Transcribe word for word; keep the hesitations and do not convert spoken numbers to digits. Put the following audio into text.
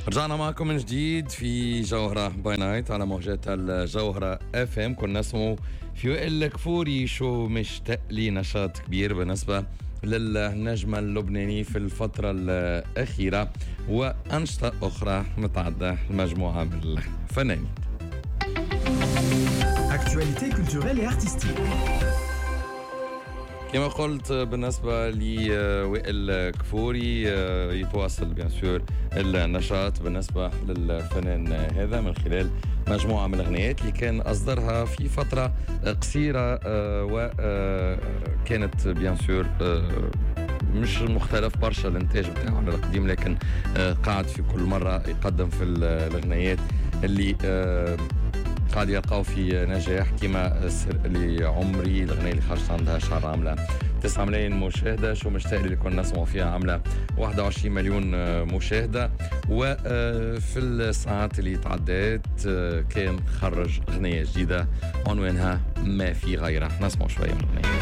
رجعنا معكم من جديد في جوهرة باي نايت على موجات الجوهرة اف ام. كنا نسمعوا في وائل كفوري شو مشتاق لي، نشاط كبير بالنسبة للنجم اللبناني في الفترة الأخيرة، وأنشطة أخرى متعدة مجموعة من الفنانين. Actualité culturelle et artistique. كما قلت بالنسبة لوائل كفوري يتواصل بيان سور النشاط بالنسبة للفنان هذا من خلال مجموعة من الأغنيات اللي كان أصدرها في فترة قصيرة، وكانت بيان سور مش مختلف برشا الانتاج بتاعه على القديم، لكن قاعد في كل مرة يقدم في الأغنيات اللي قاعد يلقاو في نجاح، كما سر لعمري الأغنية اللي خرجت عندها شهر عاملة تسعة ملايين مشاهدة، شو مشتاق اللي كنا نسمعوا فيها عاملة واحد وعشرين مليون مشاهدة، وفي الساعات اللي تعدت كان خرج أغنية جديدة عنوانها ما في غيرها. نسمع شوية من الأغنية.